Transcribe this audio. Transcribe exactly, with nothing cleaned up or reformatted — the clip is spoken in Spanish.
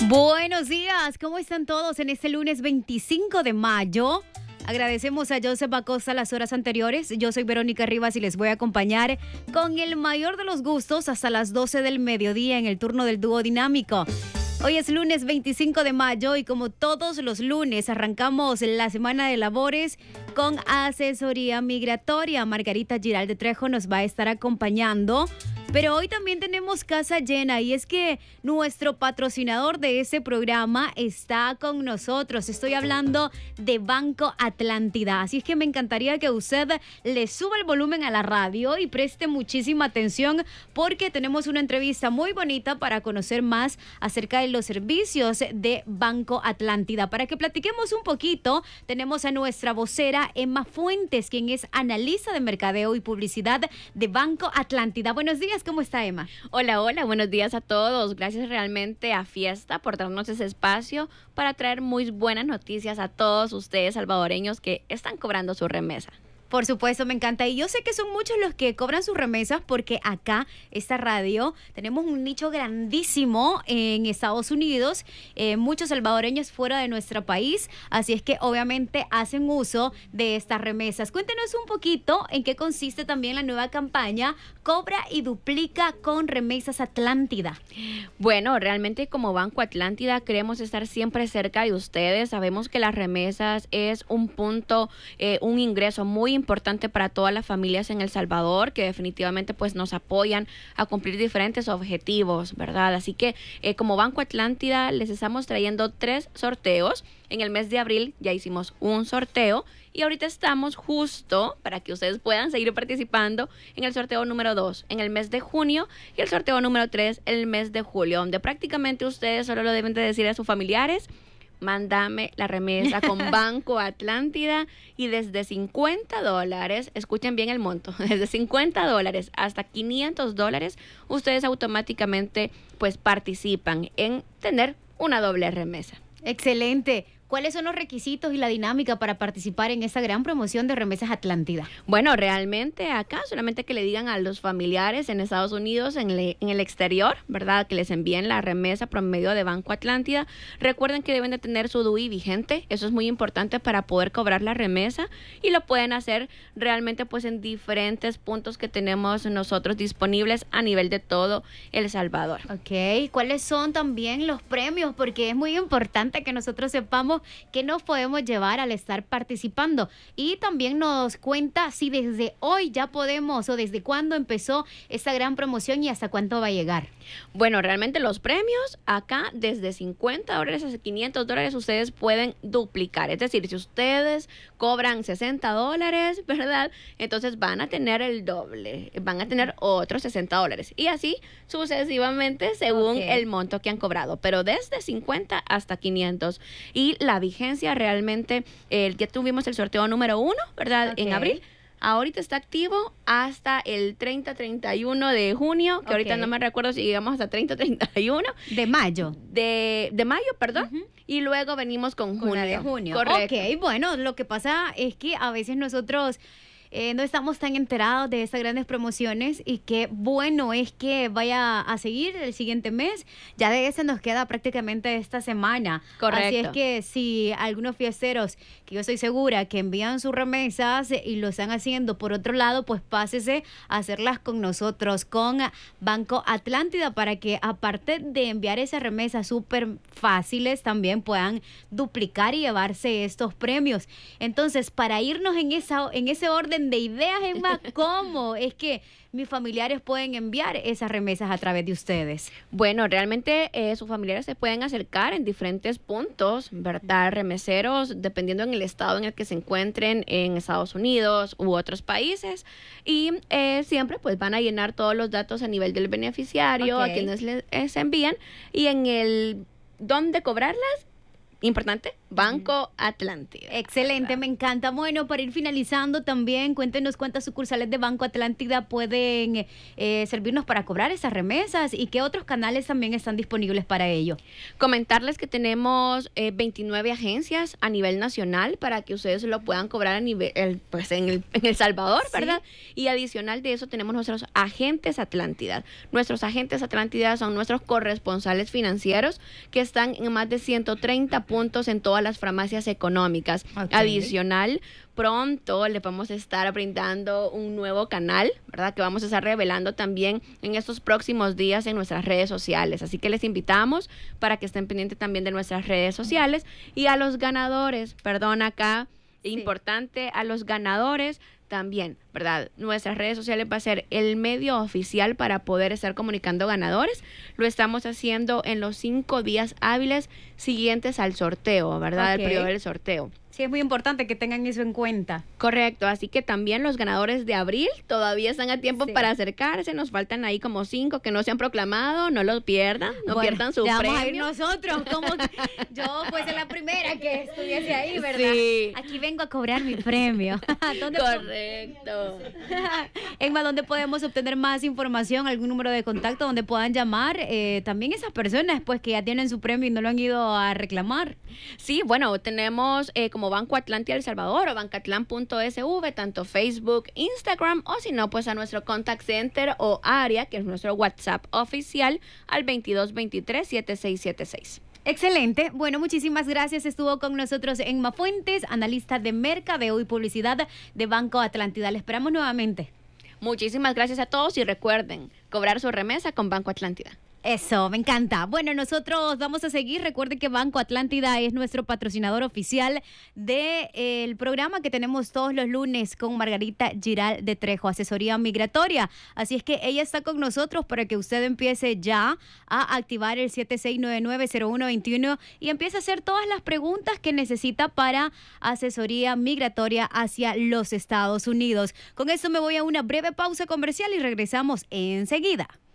Buenos días, ¿cómo están todos en este lunes veinticinco de mayo? Agradecemos a Joseph Acosta las horas anteriores. Yo soy Verónica Rivas y les voy a acompañar con el mayor de los gustos hasta las doce del mediodía en el turno del dúo dinámico. Hoy es lunes veinticinco de mayo y como todos los lunes arrancamos la semana de labores con asesoría migratoria. Margarita Giralde Trejo nos va a estar acompañando. Pero hoy también tenemos casa llena y es que nuestro patrocinador de este programa está con nosotros. Estoy hablando de Banco Atlántida. Así es que me encantaría que usted le suba el volumen a la radio y preste muchísima atención porque tenemos una entrevista muy bonita para conocer más acerca de los servicios de Banco Atlántida. Para que platiquemos un poquito, tenemos a nuestra vocera Emma Fuentes, quien es analista de mercadeo y publicidad de Banco Atlántida. Buenos días. ¿Cómo está, Emma? Hola, hola, buenos días a todos. Gracias realmente a Fiesta por darnos ese espacio para traer muy buenas noticias a todos ustedes salvadoreños que están cobrando su remesa. Por supuesto, me encanta. Y yo sé que son muchos los que cobran sus remesas porque acá, esta radio, tenemos un nicho grandísimo en Estados Unidos, eh, muchos salvadoreños fuera de nuestro país, así es que obviamente hacen uso de estas remesas. Cuéntenos un poquito en qué consiste también la nueva campaña Cobra y Duplica con Remesas Atlántida. Bueno, realmente como Banco Atlántida queremos estar siempre cerca de ustedes. Sabemos que las remesas es un punto, eh, un ingreso muy importante para todas las familias en El Salvador, que definitivamente pues nos apoyan a cumplir diferentes objetivos, ¿verdad? Así que eh, como Banco Atlántida les estamos trayendo tres sorteos. En el mes de abril ya hicimos un sorteo y ahorita estamos justo para que ustedes puedan seguir participando en el sorteo número dos en el mes de junio y el sorteo número tres el mes de julio, donde prácticamente ustedes solo lo deben de decir a sus familiares: mándame la remesa con Banco Atlántida, y desde cincuenta dólares, escuchen bien el monto, desde cincuenta dólares hasta quinientos dólares, ustedes automáticamente pues participan en tener una doble remesa. Excelente. ¿Cuáles son los requisitos y la dinámica para participar en esta gran promoción de Remesas Atlántida? Bueno, realmente acá solamente que le digan a los familiares en Estados Unidos, en, le, en el exterior, ¿verdad? Que les envíen la remesa por medio de Banco Atlántida. Recuerden que deben de tener su D U I vigente. Eso es muy importante para poder cobrar la remesa y lo pueden hacer realmente pues en diferentes puntos que tenemos nosotros disponibles a nivel de todo El Salvador. Ok. ¿Cuáles son también los premios? Porque es muy importante que nosotros sepamos que nos podemos llevar al estar participando. Y también nos cuenta si desde hoy ya podemos o desde cuándo empezó esta gran promoción y hasta cuánto va a llegar. Bueno, realmente los premios acá desde cincuenta dólares hasta quinientos dólares ustedes pueden duplicar. Es decir, si ustedes cobran sesenta dólares, ¿verdad? Entonces van a tener el doble, van a tener otros sesenta dólares. Y así sucesivamente según okay. el monto que han cobrado. Pero desde cincuenta hasta quinientos. Y la vigencia realmente, eh, ya tuvimos el sorteo número uno, ¿verdad? Okay. En abril. Ahorita está activo hasta el treinta treinta y uno de junio, que okay. ahorita no me recuerdo si llegamos hasta treinta treinta y uno. De mayo. De, de mayo, perdón. Uh-huh. Y luego venimos con, con junio. La de junio. Correcto. Ok, bueno, lo que pasa es que a veces nosotros Eh, no estamos tan enterados de estas grandes promociones y qué bueno es que vaya a seguir el siguiente mes. Ya de ese nos queda prácticamente esta semana. Correcto. Así es que si algunos fiesteros, que yo estoy segura que envían sus remesas y lo están haciendo por otro lado, pues pásese a hacerlas con nosotros, con Banco Atlántida, para que aparte de enviar esas remesas súper fáciles, también puedan duplicar y llevarse estos premios. Entonces, para irnos en, esa, en ese orden de ideas, Emma, ¿cómo es que mis familiares pueden enviar esas remesas a través de ustedes? Bueno, realmente eh, sus familiares se pueden acercar en diferentes puntos, ¿verdad? Remeseros, dependiendo en el estado en el que se encuentren, en Estados Unidos u otros países, y eh, siempre pues van a llenar todos los datos a nivel del beneficiario, okay. a quienes les, les envían, y en el dónde cobrarlas, importante, Banco Atlántida. Excelente, ¿verdad? Me encanta. Bueno, para ir finalizando también, cuéntenos cuántas sucursales de Banco Atlántida pueden eh, servirnos para cobrar esas remesas y qué otros canales también están disponibles para ello. Comentarles que tenemos eh, veintinueve agencias a nivel nacional para que ustedes lo puedan cobrar a nivel, el, pues en el, en El Salvador, ¿sí? ¿Verdad? Y adicional de eso tenemos nuestros agentes Atlántida. Nuestros agentes Atlántida son nuestros corresponsales financieros que están en más de ciento treinta puntos en todas las farmacias económicas. Okay. Adicional, pronto le vamos a estar brindando un nuevo canal, ¿verdad? Que vamos a estar revelando también en estos próximos días en nuestras redes sociales. Así que les invitamos para que estén pendientes también de nuestras redes sociales. Y a los ganadores, perdón acá, sí. Importante, a los ganadores también, ¿verdad? Nuestras redes sociales va a ser el medio oficial para poder estar comunicando ganadores. Lo estamos haciendo en los cinco días hábiles siguientes al sorteo, ¿verdad? Okay. El periodo del sorteo. Sí, es muy importante que tengan eso en cuenta. Correcto, así que también los ganadores de abril todavía están a tiempo sí. para acercarse. Nos faltan ahí como cinco que no se han proclamado, no los pierdan, no bueno, pierdan su ya premio. Vamos a ir nosotros, como que yo pues en la primera que estuviese ahí, ¿verdad? Sí. Aquí vengo a cobrar mi premio. ¿Dónde Correcto. Emma, ¿dónde podemos obtener más información? ¿Algún número de contacto donde puedan llamar? Eh, también esas personas pues que ya tienen su premio y no lo han ido a reclamar. Sí, bueno, tenemos eh, como Banco Atlántida El Salvador o bancatlán punto s v, tanto Facebook, Instagram o si no, pues a nuestro contact center o área, que es nuestro WhatsApp oficial al veintidós veintitrés setenta y seis setenta y seis. Excelente. Bueno, muchísimas gracias. Estuvo con nosotros Emma Fuentes, analista de mercadeo y publicidad de Banco Atlántida. Le esperamos nuevamente. Muchísimas gracias a todos y recuerden cobrar su remesa con Banco Atlántida. Eso, me encanta. Bueno, nosotros vamos a seguir. Recuerde que Banco Atlántida es nuestro patrocinador oficial del programa que tenemos todos los lunes con Margarita Giral de Trejo, asesoría migratoria. Así es que ella está con nosotros para que usted empiece ya a activar el siete seis nueve nueve cero uno dos uno y empiece a hacer todas las preguntas que necesita para asesoría migratoria hacia los Estados Unidos. Con eso me voy a una breve pausa comercial y regresamos enseguida.